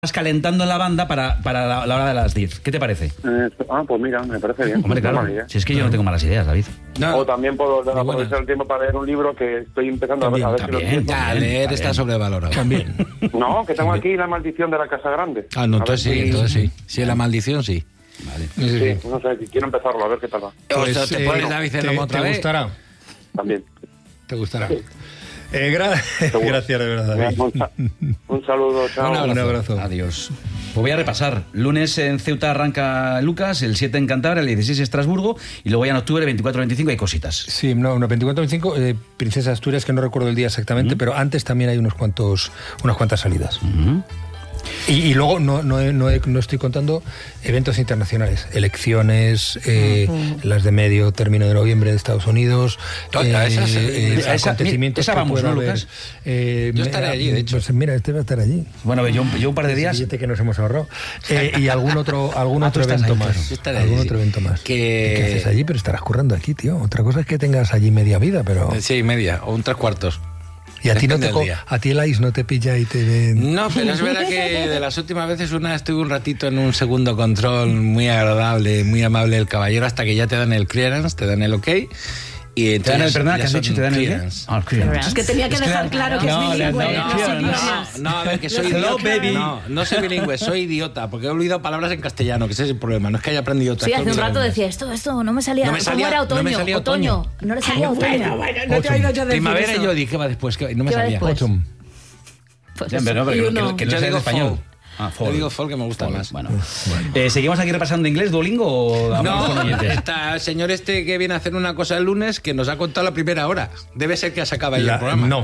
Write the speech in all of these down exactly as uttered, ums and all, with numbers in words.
calentando en la banda para, para la, la hora de las diez. ¿Qué te parece? Eh, ah, pues mira, me parece bien. Hombre, claro, si es que yo no tengo malas ideas, David. No. O también puedo aprovechar el tiempo para leer un libro que estoy empezando también, a ver, a ver también, si lo también, Ya, leer también. está sobrevalorado. También. No, que tengo aquí La maldición de la casa grande. Ah, no, A entonces ver sí, si- entonces sí. Sí, la maldición sí. Vale. Sí, Sí, sí. no sé, quiero empezarlo, a ver qué tal va. Pues, Pues, te eh, pones David en te, otra te vez. gustará, También. te gustará. Eh, gra- gracias de verdad, David. Un, sa- un saludo, chao. Un abrazo. Un abrazo. Adiós. Pues voy a repasar. Lunes en Ceuta arranca Lucas, el siete en Cantabria, el dieciséis en Estrasburgo y luego ya en octubre, veinticuatro veinticinco hay cositas. Sí, no, no veinticuatro veinticinco, eh, Princesa Asturias, que no recuerdo el día exactamente, pero antes también hay unos cuantos, unas cuantas salidas. Uh-huh. Y, y luego no, no, he- no, he- no estoy contando eventos internacionales, elecciones, eh, las de medio término de noviembre de Estados Unidos, Toda, esas, eh, esa- acontecimientos esa que vamos, pueda ¿no, haber. Lucas? Eh, Yo estaré me- allí, de hecho. Pues mira, este va a estar allí. Bueno, yo, yo un par de Ese días. billete que nos hemos ahorrado. Eh, y algún otro, algún Ah, otro tú estás evento ahí, más. claro. Yo estaré algún allí, otro sí. evento más. Que- ¿Qué haces allí? Pero estarás currando aquí, tío. Otra cosa es que tengas allí media vida, pero... Sí, y media, o un tres cuartos. Y a ti no Depende te del co- día. a ti el ice no te pilla y te ven... No, pero es verdad que de las últimas veces una estuve un ratito en un segundo control muy agradable, muy amable el caballero, hasta que ya te dan el clearance, te dan el ok. Y ¿Te dan el entonces perdón? ya ¿Qué has son dicho? ¿Te dan el qué? clearance. Ah, el clearance. Es que tenía que Es que dejar la- claro que no, es le han bilingüe. dado los clearance. idiomas. No, a ver, que soy Hello, idiota. baby. No, no soy bilingüe, soy idiota, porque he olvidado palabras en castellano, que ese es el problema. No es que haya aprendido otras Sí, hace un cosas. rato decía esto, esto no me salía. No me ¿Cómo salía- era no otoño? me salía otoño. otoño. No le salía otoño. no te he oído yo decir Primavera eso. yo dije, ¿qué va después? Que no me ¿Qué va salía. después? Autumn. Pues Ya, eso. pero no, pero Y que, uno- que no Yo sea en digo español. fall. Ah, Yo fall. digo folk, que me gusta Fall, más. Bueno. Eh, ¿Seguimos aquí repasando inglés, Duolingo o hablamos con No, oyentes? está el señor este que viene a hacer una cosa el lunes que nos ha contado la primera hora. Debe ser que se acaba ya La- el programa. No.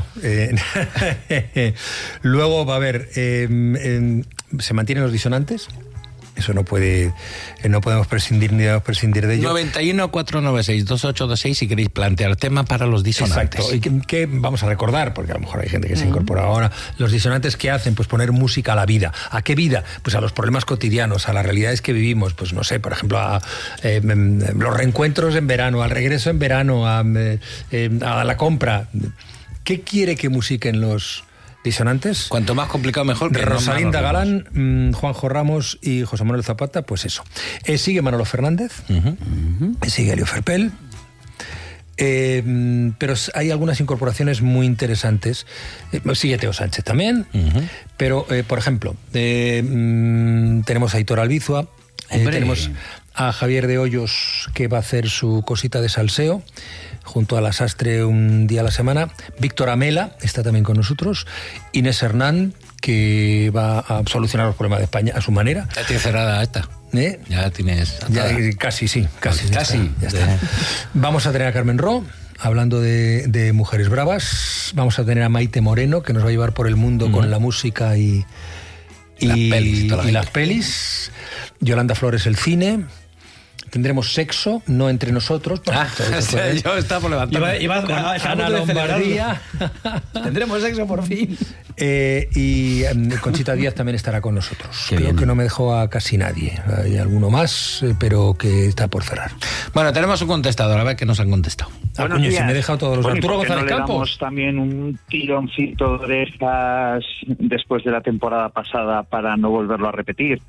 eh, luego va a haber... eh, em, se mantienen los disonantes. Eso no puede... eh, no podemos prescindir ni debemos prescindir de ello. noventa y uno, cuatrocientos noventa y seis, veintiocho veintiséis si queréis plantear tema para los disonantes. Exacto. Y que, que vamos a recordar, porque a lo mejor hay gente que se incorpora ahora, los disonantes que hacen, pues poner música a la vida. ¿A qué vida? Pues a los problemas cotidianos, a las realidades que vivimos. Pues no sé, por ejemplo, a eh, em, los reencuentros en verano, al regreso en verano, a, eh, eh, a la compra. ¿Qué quiere que musiquen los disonantes? Cuanto más complicado mejor. Que no Rosalinda más nos Galán, mm, Juanjo Ramos y José Manuel Zapata, pues eso. Eh, sigue Manolo Fernández, vemos. Ujú. sigue Elio Ferpel. Eh, mm, pero hay algunas incorporaciones muy interesantes. Eh, sigue Teo Sánchez también. Ujú. Pero, eh, por ejemplo, eh, mm, tenemos a Hitor Albizua, eh, Hombre. tenemos a Javier de Hoyos, que va a hacer su cosita de salseo, junto a la Sastre un día a la semana. Víctor Amela está también con nosotros. Inés Hernán, que va a solucionar los problemas de España a su manera. Ya tienes cerrada esta. ¿Eh? Ya la tienes. Ya, atada. eh, casi, sí, casi. ya Casi. está, ya está. Vamos a tener a Carmen Ro, hablando de, de mujeres bravas. Vamos a tener a Maite Moreno, que nos va a llevar por el mundo con la música y, y, Las pelis, toda la y las gente. pelis. Yolanda Flores, el cine. Tendremos sexo, no entre nosotros. Ah, Esto- esto puede- yo estaba por levantarme. Iba- iba- con ah, estaba a Ana punto de Lombardía. Tendremos sexo por fin. Eh, y em, Conchita Díaz también estará con nosotros. Qué Creo bien. que no me dejó a casi nadie. Hay alguno más, eh, pero que está por cerrar. Bueno, tenemos un contestador, a ver qué nos han contestado. Ah, Buenos coño, si días. me he dejado todos los... Bueno, ¿y Arturo por qué no González le Campos. damos también un tironcito de orejas después de la temporada pasada para no volverlo a repetir?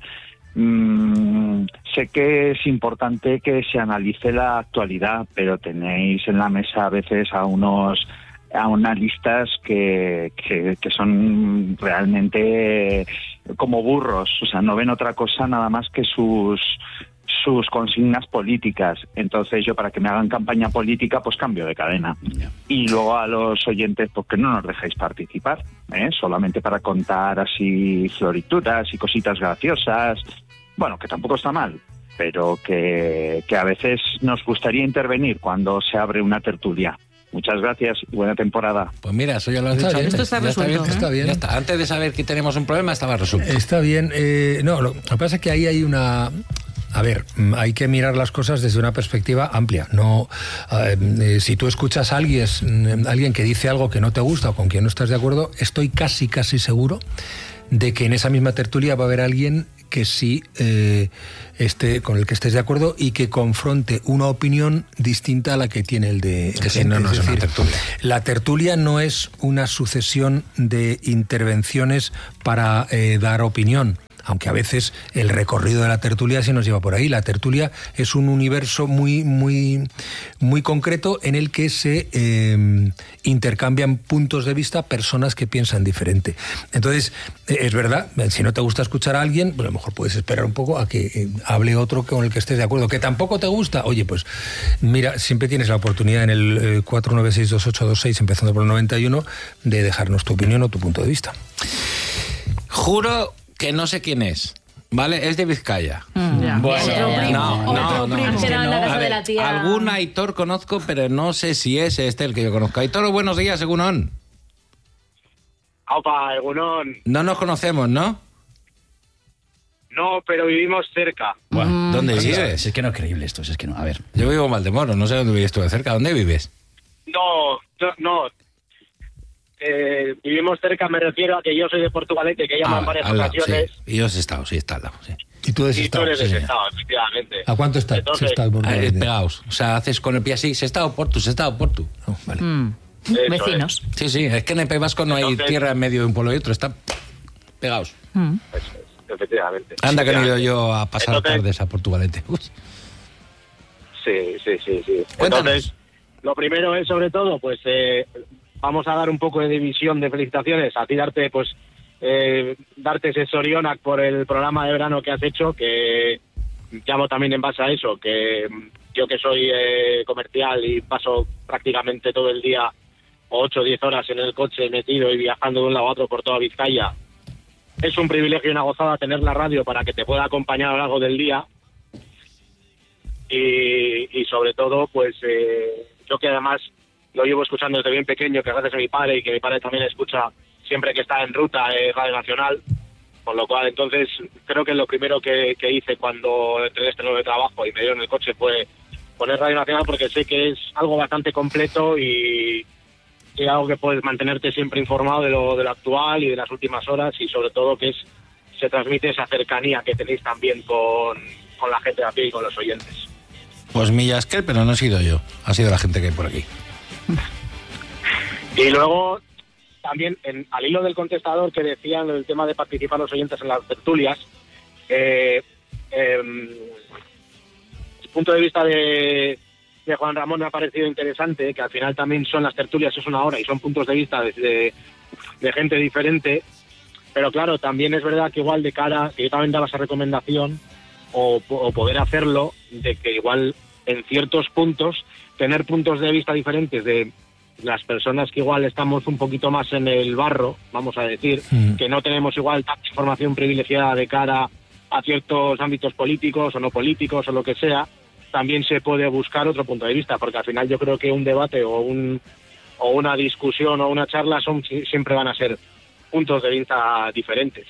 Mm, sé que es importante que se analice la actualidad, pero tenéis en la mesa a veces a unos a unas listas que, que, que son realmente como burros, o sea, no ven otra cosa nada más que sus sus consignas políticas. Entonces yo, para que me hagan campaña política, pues cambio de cadena. Y luego a los oyentes, pues que no nos dejéis participar, ¿eh? Solamente para contar así florituras y cositas graciosas. Bueno, que tampoco está mal, pero que, que a veces nos gustaría intervenir cuando se abre una tertulia. Muchas gracias y buena temporada. Pues mira, eso ya lo has Está dicho bien. antes. Esto está Ya resuelto, bien. ¿eh? Está bien. Ya está. Antes de saber que tenemos un problema, estaba resuelto. Está bien. eh, no, lo, lo que pasa es que ahí hay una... A ver, mm, hay que mirar las cosas desde una perspectiva amplia. No, eh, eh, si tú escuchas a alguien, mm, alguien que dice algo que no te gusta o con quien no estás de acuerdo, estoy casi, casi seguro de que en esa misma tertulia va a haber alguien que sí eh, esté, con el que estés de acuerdo y que confronte una opinión distinta a la que tiene el de... Que si no, no es, es decir, una tertulia. La tertulia no es una sucesión de intervenciones para eh, dar opinión, aunque a veces el recorrido de la tertulia se nos lleva por ahí. La tertulia es un universo muy, muy, muy concreto en el que se eh, intercambian puntos de vista personas que piensan diferente. Entonces, es verdad, si no te gusta escuchar a alguien, pues a lo mejor puedes esperar un poco a que eh, hable otro con el que estés de acuerdo. Que tampoco te gusta, oye, pues mira, siempre tienes la oportunidad en el eh, cuatro nueve seis dos ocho dos seis, empezando por el noventa y uno, de dejarnos tu opinión o tu punto de vista. Juro que no sé quién es, ¿vale? Es de Vizcaya. Mm, ya. Bueno, no, no, no, no. Han quedado en la casa A ver, de la tía. algún Aitor conozco, pero no sé si es este el que yo conozco. Aitor, buenos días, Egunon. Aupa, Egunon. No nos conocemos, ¿no? No, pero vivimos cerca. Bueno, Mm. ¿dónde Es, vives? es que no es creíble esto, es que no, a ver. Yo vivo en Valdemoro, no sé dónde vives tú de cerca. ¿Dónde vives? No, no, no. Eh, vivimos cerca, me refiero a que yo soy de Portugalete, que he llamado en varias al lado, ocasiones. sí. Y yo he estado, sí, está al lado, sí. Y tú de ese Y tú estado. eres de Sí. ese estado, efectivamente. ¿A cuánto estás? Entonces, Sestao, por Ah, favor. eh, pegaos. O sea, haces con el pie así, se está o Portu, se está o Portu. Oh, vale. Mm. Eso Vecinos. Sí, sí, es que en el País Vasco no hay Entonces- tierra en medio de un pueblo y otro, está pegados. Mm. Eso es, efectivamente. Anda que no he ido Efectivamente. yo a pasar Entonces- tardes a Portugalete. Uy. Sí, sí, sí, sí. Cuéntanos. Entonces, lo primero es, sobre todo, pues eh, vamos a dar un poco de división de felicitaciones, a ti darte, pues, eh, darte ese sorionac por el programa de verano que has hecho, que llamo también en base a eso, que yo que soy eh, comercial y paso prácticamente todo el día, ocho o diez horas en el coche metido y viajando de un lado a otro por toda Vizcaya, es un privilegio y una gozada tener la radio para que te pueda acompañar a lo largo del día. Y, y sobre todo, pues eh, yo que además lo llevo escuchando desde bien pequeño, que gracias a mi padre y que mi padre también escucha siempre que está en ruta eh, Radio Nacional, con lo cual entonces creo que lo primero que, que hice cuando entré en este nuevo trabajo y me dieron el coche fue poner Radio Nacional, porque sé que es algo bastante completo y, y algo que puedes mantenerte siempre informado de lo, de lo actual y de las últimas horas, y sobre todo que es se transmite esa cercanía que tenéis también con, con la gente de a pie y con los oyentes. Pues Millasquel, pero no he sido yo, ha sido la gente que hay por aquí. Y luego, también, en, al hilo del contestador que decían el tema de participar los oyentes en las tertulias, eh, eh, el punto de vista de, de Juan Ramón me ha parecido interesante, que al final también son las tertulias, es una hora y son puntos de vista de, de, de gente diferente, pero claro, también es verdad que igual de cara, que yo también daba esa recomendación, o, o poder hacerlo, de que igual en ciertos puntos, tener puntos de vista diferentes de las personas que igual estamos un poquito más en el barro, vamos a decir, Mm. que no tenemos igual tanta información privilegiada de cara a ciertos ámbitos políticos o no políticos o lo que sea, también se puede buscar otro punto de vista, porque al final yo creo que un debate o un o una discusión o una charla son siempre van a ser puntos de vista diferentes.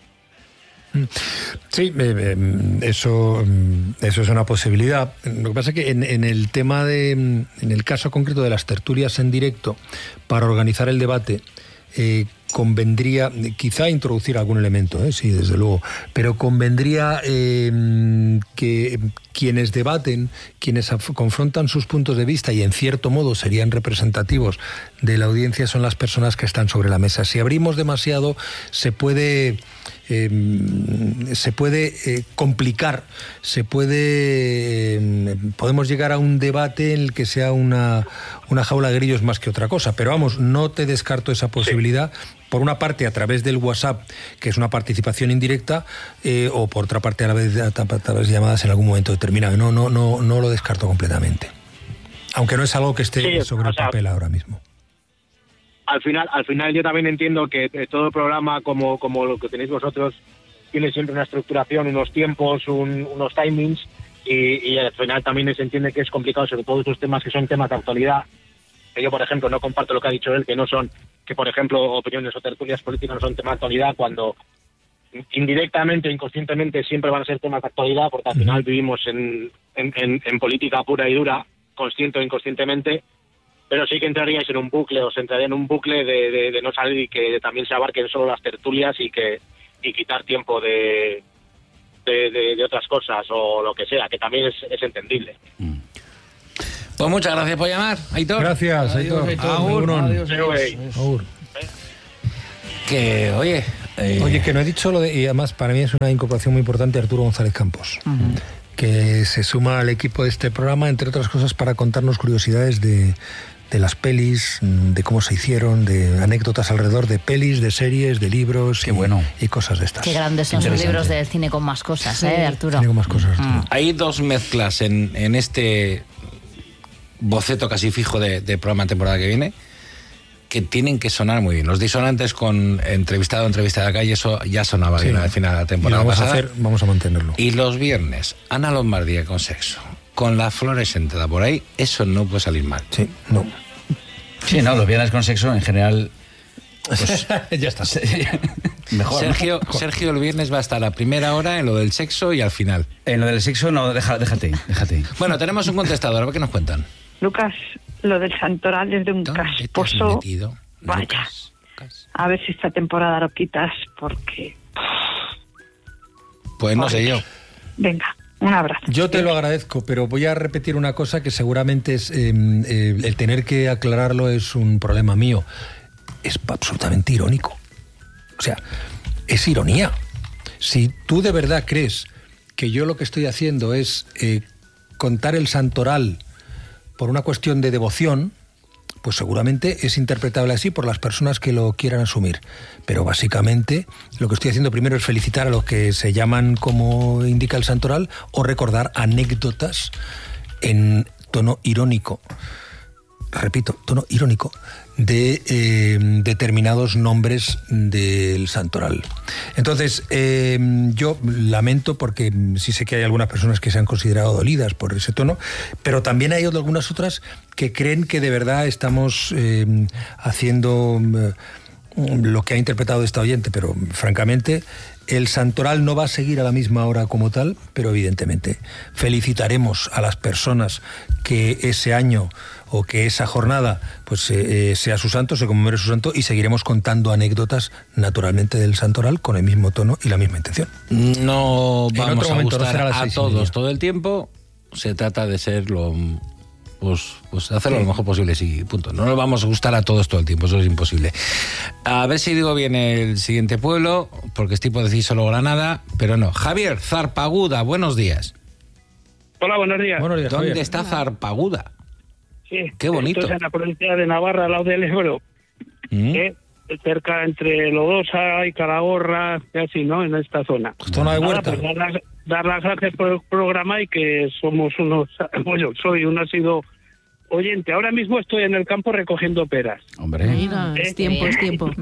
Sí, eh, eh, eso, eso es una posibilidad. Lo que pasa es que en, en el tema de, en el caso concreto de las tertulias en directo, para organizar el debate, eh, convendría, quizá introducir algún elemento, eh, sí, desde luego, pero convendría eh, que quienes debaten, quienes af- confrontan sus puntos de vista y en cierto modo serían representativos de la audiencia, son las personas que están sobre la mesa. Si abrimos demasiado, se puede... Eh, se puede eh, complicar, se puede eh, podemos llegar a un debate en el que sea una, una jaula de grillos más que otra cosa, pero vamos, no te descarto esa posibilidad, sí. Por una parte a través del WhatsApp, que es una participación indirecta, eh, o por otra parte a través de, a través de llamadas en algún momento determinado. No, no, no, no lo descarto completamente, aunque no es algo que esté sí, sobre o sea, el papel ahora mismo. Al final, al final yo también entiendo que todo el programa, como, como lo que tenéis vosotros, tiene siempre una estructuración, unos tiempos, un, unos timings, y, y al final también se entiende que es complicado, sobre todo esos temas que son temas de actualidad, que yo, por ejemplo, no comparto lo que ha dicho él, que no son, que por ejemplo, opiniones o tertulias políticas no son temas de actualidad, cuando indirectamente, inconscientemente, siempre van a ser temas de actualidad, porque al final vivimos en, en, en, en política pura y dura, consciente o inconscientemente, pero sí que entraríais en un bucle, o se entraría en un bucle de, de, de no salir y que también se abarquen solo las tertulias y que y quitar tiempo de, de, de, de otras cosas o lo que sea, que también es, es entendible. Pues muchas gracias por llamar, Aitor. Gracias, Aitor. Agur. Adiós, adiós. Agur. Que, oye... eh, Oye, que no he dicho lo de... Y además, para mí es una incorporación muy importante Arturo González Campos, uh-huh. que se suma al equipo de este programa, entre otras cosas, para contarnos curiosidades de, de las pelis, de cómo se hicieron, de anécdotas alrededor de pelis, de series, de libros. Qué y, bueno. y cosas de estas. Qué grandes son los libros del cine con más cosas, sí. ¿eh, Arturo? Cine con más cosas, Arturo. Mm. Hay dos mezclas en, en este boceto casi fijo de, de programa temporada que viene, que tienen que sonar muy bien. Los disonantes con entrevistado o entrevista de la calle, eso ya sonaba sí. bien al final de la temporada y vamos pasada. A hacer, vamos a mantenerlo. Y los viernes, Ana Lombardía con sexo, con la flores sentada por ahí, eso no puede salir mal. Sí, no. Sí, no, los viernes con sexo en general... Pues, ya está. Mejor, Sergio, ¿no? Sergio el viernes va a estar a primera hora en lo del sexo y al final. En lo del sexo, no, deja, déjate, déjate. Bueno, tenemos un contestador, a ver qué nos cuentan. Lucas, lo del santoral es de un casposo. Vaya. Lucas, Lucas. A ver si esta temporada lo quitas, porque... Pues no sé yo. Venga, un abrazo. Yo te lo agradezco, pero voy a repetir una cosa que seguramente es eh, eh, el tener que aclararlo es un problema mío. Es absolutamente irónico. O sea, es ironía. Si tú de verdad crees que yo lo que estoy haciendo es eh, contar el santoral por una cuestión de devoción, pues seguramente es interpretable así por las personas que lo quieran asumir. Pero básicamente lo que estoy haciendo primero es felicitar a los que se llaman como indica el santoral o recordar anécdotas en tono irónico. Repito, tono irónico de eh, determinados nombres del santoral. Entonces, eh, yo lamento porque sí sé que hay algunas personas que se han considerado dolidas por ese tono, pero también hay algunas otras que creen que de verdad estamos eh, haciendo eh, lo que ha interpretado esta oyente, pero francamente el santoral no va a seguir a la misma hora como tal, pero evidentemente felicitaremos a las personas que ese año o que esa jornada pues eh, sea su santo, se conmemore su santo, y seguiremos contando anécdotas naturalmente del santoral con el mismo tono y la misma intención. No En vamos otro a momento, no gustar será a las a seis y todos media. todo el tiempo, se trata de ser lo... Pues, pues hacerlo lo mejor posible, sí, punto. No nos vamos a gustar a todos todo el tiempo, eso es imposible. A ver si digo bien el siguiente pueblo, porque estoy por decir solo Granada, pero no. Javier, Zarpaguda, buenos días. Hola, buenos días. Buenos días, ¿Dónde Javier. está Zarpaguda? Sí, Qué bonito. Esto es en la provincia de Navarra, al lado del Ebro. ¿Mm? ¿eh? Cerca entre Lodosa y Calahorra, y así, ¿no? En esta zona. Zona de Nada, huerta. pues dar, las, dar las gracias por el programa y que somos unos... Bueno, soy un asiduo oyente. Ahora mismo estoy en el campo recogiendo peras. Hombre. Mira, es Eh, tiempo, es tiempo.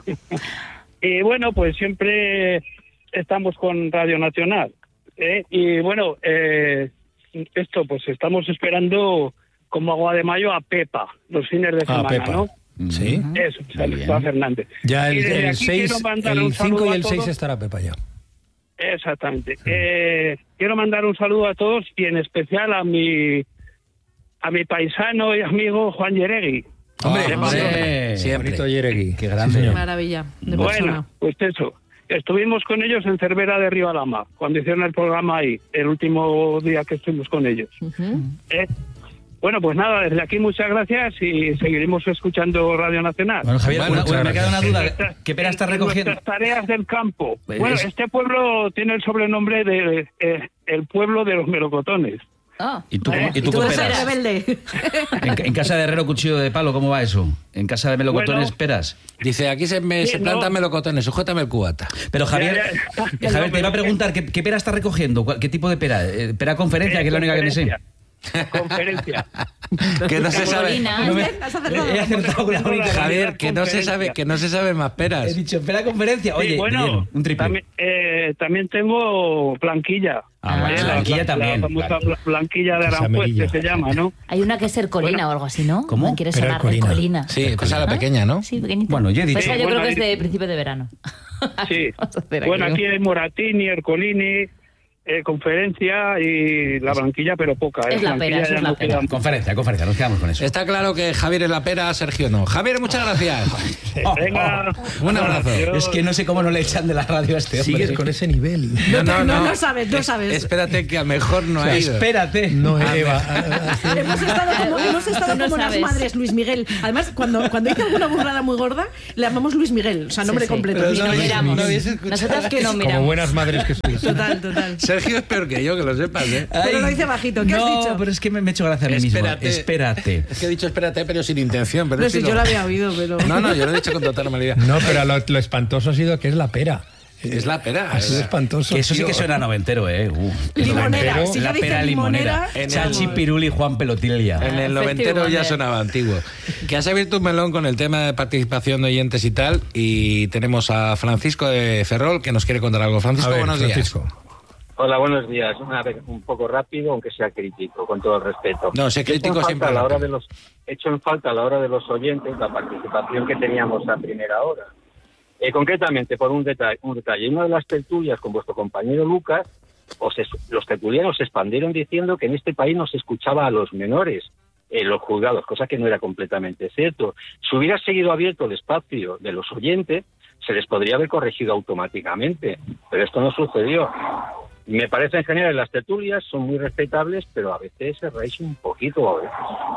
Y bueno, pues siempre estamos con Radio Nacional. ¿eh? Y bueno, eh, esto pues estamos esperando como agua de mayo a Pepa, los fines de Ah, semana, Pepa. ¿no? Sí. Eso, Muy bien. Juan Fernández. Ya el, Y desde el aquí seis, quiero mandar el un cinco saludo y a el seis todos. estará Pepa ya. Exactamente. Eh, quiero mandar un saludo a todos y en especial a mi a mi paisano y amigo Juan Yeregui. Hombre, Le mando- hombre. Siempre. Bonito Yeregui. Qué grande. Sí, señor. Maravilla de Bueno, persona. pues eso. Estuvimos con ellos en Cervera de Ribalama, cuando hicieron el programa ahí, el último día que estuvimos con ellos. Ujú. ¿Eh? Bueno, pues nada, desde aquí muchas gracias y seguiremos escuchando Radio Nacional. Bueno, Javier, Bueno, una- muchas una- me queda una duda. Nuestras- ¿Qué pera estás en recogiendo? Nuestras tareas del campo. Pues Bueno, es- este pueblo tiene el sobrenombre de eh, el pueblo de los melocotones. Ah, ¿Y tú, Eh, y tú ¿Y tú con eres peras? rebelde? En, en casa de Herrero, cuchillo de palo, ¿cómo va eso? En casa de melocotones, Bueno. peras. Dice, aquí se, me, Sí, se no. plantan melocotones, sujétame el cubata. Pero Javier, Ya, ya. eh, Javier, te iba a No, pero- preguntar, ¿qué, qué pera estás recogiendo? ¿Cuál- ¿Qué tipo de pera? Eh, ¿Pera conferencia, Eh, que es la única que me sé? Conferencia. Que no se sabe... Colina. No me- Has acertado. he acertado con la única. Javier, que no se sabe, que no se sabe más He peras. dicho, pera conferencia. Oye, Sí, bueno, bien, un triple. También, eh, también tengo Blanquilla. Ah, vale, Eh, la- Blanquilla la- también, La famosa vale. Bla- Blanquilla de Esa Aranjuez, Melilla. que se llama, ¿no? Hay una que es Ercolina Bueno. o algo así, ¿no? ¿Cómo? ¿Me quieres Pero sonar? Ercolina. Ercolina. Sí, esa es la pequeña, ¿no? Sí, pequeñita. Bueno, yo he dicho- Pues esa yo Bueno, creo que es ahí- de principio de verano. Sí. Vamos a hacer Bueno, aquello. aquí hay Moratini, Ercolini, Eh, conferencia y la blanquilla, pero poca. Es ¿eh? la pera, eso es la pera. Conferencia, conferencia, nos quedamos con eso. Está claro que Javier es la pera, Sergio no. Javier, muchas gracias. Oh, Venga. oh, un abrazo. Es que no sé cómo no le echan de la radio a este hombre. Sigues con ese nivel. No, no, no, no sabes, no Es- sabes. Espérate que a mejor no ha ido. Espérate. No, Eva. Hemos estado como, hemos estado No como las sabes. madres Luis Miguel. Además, cuando, cuando dice alguna burrada muy gorda, le llamamos Luis Miguel, o sea, nombre Sí, sí. completo. Pero Ni no nos habéis- miramos. no habéis escuchado. Nosotras que no Como miramos. buenas madres que sois. Total, total. Sergio es peor que yo, que lo sepas, ¿eh? Pero lo dice bajito. ¿Qué no, has dicho? pero es que me, me he hecho gracia a mí mismo. Espérate. Espérate. Es que he dicho espérate, pero sin intención. Pero No he sé, sido- yo lo había oído, pero... No, no, yo lo he dicho con total normalidad. No, pero lo, lo espantoso ha sido que es la pera. Es la pera. Ha sido es- espantoso. Que eso sí tío. que suena noventero, ¿eh? Uh, Limonera, noventero. si ya la dice pera limonera. limonera, Chachi, vamos. Piruli y Juan Pelotilia. En el Ah, noventero ya Festival. sonaba antiguo. Que has abierto un melón con el tema de participación de oyentes y tal. Y tenemos a Francisco de Ferrol que nos quiere contar algo. Francisco, A ver, buenos Francisco. días. Hola, buenos días. Una vez un poco rápido, aunque sea crítico, con todo el respeto. No, sé He hecho en crítico falta siempre a la hora rápido. de los he hecho en falta a la hora de los oyentes la participación que teníamos a primera hora. Eh, concretamente, por un detalle, un detalle. En una de las tertulias con vuestro compañero Lucas, os es- los tertulianos se expandieron diciendo que en este país no se escuchaba a los menores en los juzgados, cosa que no era completamente cierto. Si hubiera seguido abierto el espacio de los oyentes, se les podría haber corregido automáticamente, pero esto no sucedió. Me parece en general las tertulias son muy respetables, pero a veces erráis un poquito a veces.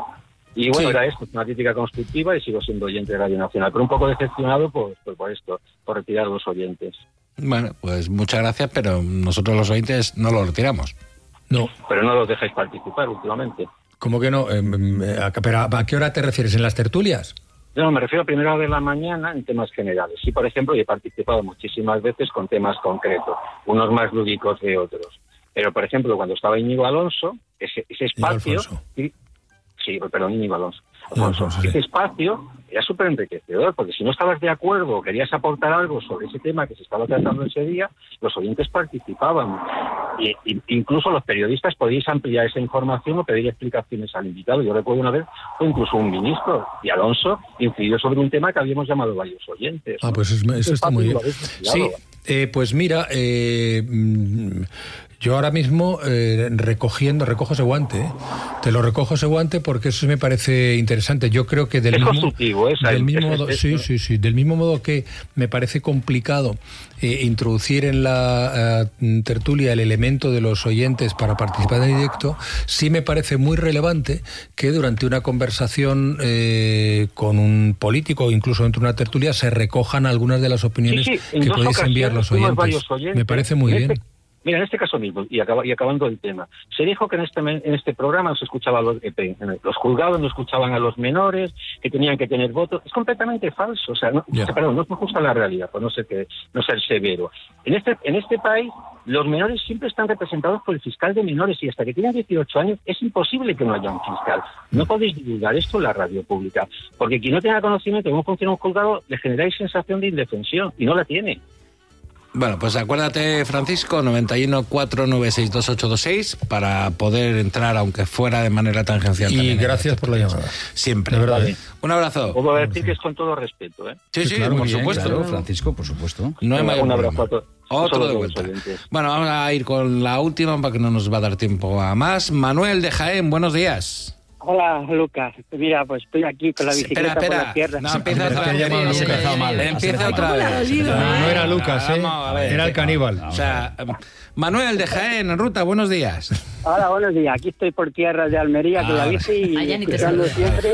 Y bueno, Sí. era esto, una crítica constructiva y sigo siendo oyente de Radio Nacional, pero un poco decepcionado por, por, por esto, por retirar a los oyentes. Bueno, pues muchas gracias, pero nosotros los oyentes no lo retiramos. No, Pero no los dejáis participar últimamente. ¿cómo que no? Em, em, a- pero ¿a qué hora te refieres? ¿En las tertulias? Yo no me refiero a primera hora de la mañana en temas generales. Sí, por ejemplo, yo he participado muchísimas veces con temas concretos, unos más lúdicos que otros. Pero, por ejemplo, cuando estaba Íñigo Alonso, ese, ese espacio... Alfonso. Sí, sí, perdón, Íñigo Alonso. Alfonso, Alfonso, sí. ese espacio era súper enriquecedor, porque si no estabas de acuerdo o querías aportar algo sobre ese tema que se estaba tratando ese día, los oyentes participaban. Y, y- incluso los periodistas podíais ampliar esa información o pedir explicaciones al invitado. Yo recuerdo una vez, fue incluso un ministro, y Alonso incidió sobre un tema que habíamos llamado varios oyentes. Ah, ¿no? pues es- Ese eso está muy bien. espacio lo habéis Sí, ampliado. eh, pues mira, eh, mm, yo ahora mismo eh, recogiendo, recojo ese guante, ¿eh? Te lo recojo ese guante porque eso me parece interesante. Yo creo que del Es mismo, constructivo, es- del es- mismo es- modo, es- sí, sí, sí, del mismo modo que me parece complicado eh, introducir en la eh, tertulia el elemento de los oyentes para participar en directo, sí me parece muy relevante que durante una conversación eh, con un político o incluso dentro de una tertulia se recojan algunas de las opiniones Sí, sí, en que dos podéis ocasiones enviar los fuimos oyentes. varios oyentes. Me parece muy En bien. este- Mira, en este caso mismo, y, acaba- y acabando el tema, se dijo que en este, men- en este programa no se escuchaba a los, eh, en los juzgados, no escuchaban a los menores, que tenían que tener votos. Es completamente falso. O sea, no, Ya. o sea, perdón, no es justa la realidad, por no ser, que, no ser severo. En este, en este país, los menores siempre están representados por el fiscal de menores y hasta que tienen dieciocho años es imposible que no haya un fiscal. No podéis divulgar esto en la radio pública, porque quien no tenga conocimiento de cómo funciona un juzgado le generáis sensación de indefensión y no la tiene. Bueno, pues acuérdate, Francisco, noventa y uno, cuatro nueve seis, dos ocho dos seis, para poder entrar, aunque fuera de manera tangencial. Y también en gracias este por la programa. llamada. Siempre. De verdad, Vale. ¿eh? Un abrazo. Puedo decir que es con todo respeto, ¿eh? Sí, sí, claro, por muy bien, supuesto. claro, Francisco, por supuesto. No hay Un mayor abrazo problema. a todos. Otro Solo de todos los vuelta. oyentes. Bueno, vamos a ir con la última porque no nos va a dar tiempo a más. Manuel de Jaén, buenos días. Hola, Lucas. Mira, pues estoy aquí con la bicicleta Espera, por espera. la tierra. No, empieza Pero es otra que ha vez. llamado Empieza Lucas. otra vez. Empieza otra vez. No, no era Lucas, ¿eh? Vamos a ver. Era el caníbal. O sea, Manuel de Jaén, en ruta, buenos días. Hola, buenos días. Aquí estoy por tierra de Almería con la Ah, bici y Ah, ya ni te escuchando saludo. siempre.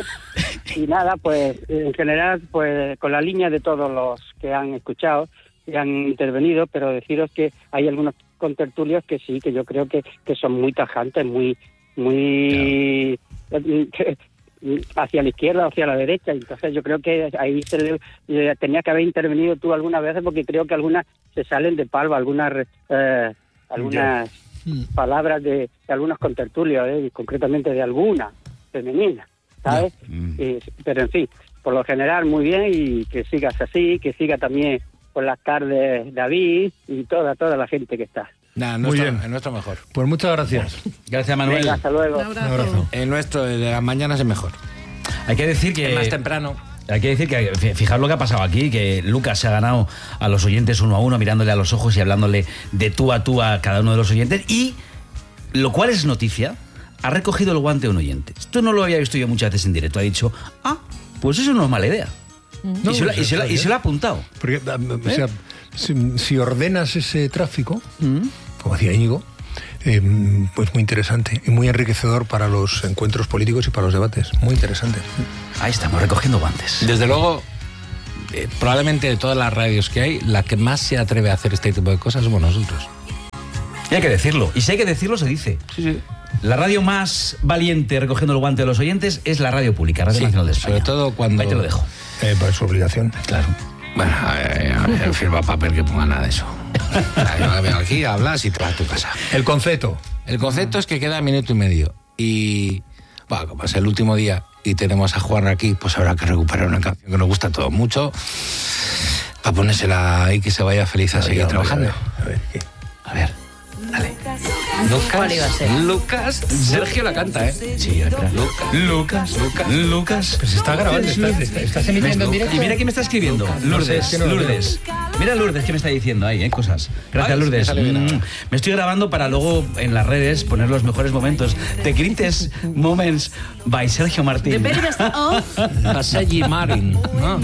Y nada, pues en general, pues con la línea de todos los que han escuchado y han intervenido, pero deciros que hay algunos contertulios que sí, que yo creo que, que son muy tajantes, muy, muy hacia la izquierda o hacia la derecha. Entonces yo creo que ahí se le, eh, tenías que haber intervenido tú algunas veces porque creo que algunas se salen de palma, algunas eh, algunas palabras de, de algunos contertulios, eh, y concretamente de alguna femenina, ¿sabes? Y- pero en fin, por lo general muy bien y que sigas así, que siga también por las tardes David y toda toda la gente que está. Nah, Muy nuestro, bien. el nuestro mejor. Pues muchas gracias. Gracias, Manuel. Venga, hasta luego. Un Un abrazo. abrazo. El nuestro el de las mañanas es mejor. Hay que decir Es más que temprano. Hay que decir que, fijaos lo que ha pasado aquí, que Lucas se ha ganado a los oyentes uno a uno, mirándole a los ojos y hablándole de tú a tú a cada uno de los oyentes, y, lo cual es noticia, ha recogido el guante a un oyente. Esto no lo había visto yo muchas veces en directo. Ha dicho, ah, pues eso no es mala idea. No, y, se lo, y, se lo, y se lo ha apuntado. Porque, o sea, ¿Eh? si, si ordenas ese tráfico, ¿Mm? como decía Íñigo, eh, pues muy interesante y muy enriquecedor para los encuentros políticos y para los debates. Muy interesante. Ahí estamos, recogiendo guantes. Desde luego, eh, probablemente de todas las radios que hay, la que más se atreve a hacer este tipo de cosas somos nosotros. Y hay que decirlo. Y si hay que decirlo, se dice. Sí, sí. La radio más valiente recogiendo el guante de los oyentes es la radio pública, Radio sí, Nacional de España. Sobre todo cuando... Ahí te lo dejo. Eh, por su obligación. Claro. Bueno, eh, eh, firma papel que ponga nada de eso. O sea, yo vengo aquí, hablas y te vas a tu casa. El concepto. El concepto es que queda minuto y medio. Y, bueno, como es el último día y tenemos a Juan aquí, pues habrá que recuperar una canción que nos gusta a todos mucho para ponérsela ahí, que se vaya feliz a, a seguir ver, trabajando. A ver, ¿qué? A ver, dale. Lucas, Lucas, Sergio la canta, ¿eh? Sí, espera. Lucas, Lucas, Lucas. Pues está grabando, estás, estás, estás emitiendo en directo. Y mira quién me está escribiendo. Lourdes, no, Lourdes. Mira Lourdes que me está diciendo ahí, ¿eh? Cosas. Gracias, Lourdes. Me, mm, me estoy grabando para luego en las redes poner los mejores momentos. The Greatest Moments by Sergio Martín. The best of Sergi Marin. ¿No?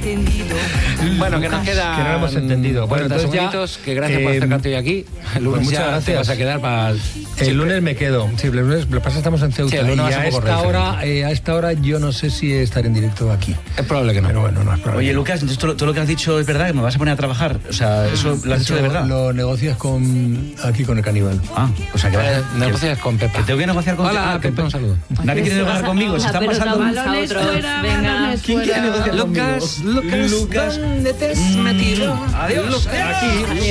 Bueno, que nos queda. Que no lo hemos entendido. Bueno, entonces ya. Que gracias eh, por acercarte hoy aquí. Pues muchas gracias. Te vas a quedar para. El lunes me quedo. Sí, el lunes, lo que pasa es que estamos en Ceuta. Sí, y a esta, hora, eh, a esta hora yo no sé si estaré en directo aquí. Es probable que no. Pero bueno, no es probable. Oye, Lucas, ¿todo, todo lo que has dicho es verdad? ¿Que me vas a poner a trabajar? O sea, ¿eso lo has dicho de verdad? Lo negocias con aquí con el caníbal. Ah, o sea, que eh, negocias con Pepa. ¿Que tengo que negociar con Hola, ah, Pepa, un saludo. Nadie quiere negociar conmigo, se están pasando. Balones fuera, balones ¿Quién quiere negociar conmigo? Lucas, Lucas, ¿dónde te has metido? Adiós. Aquí.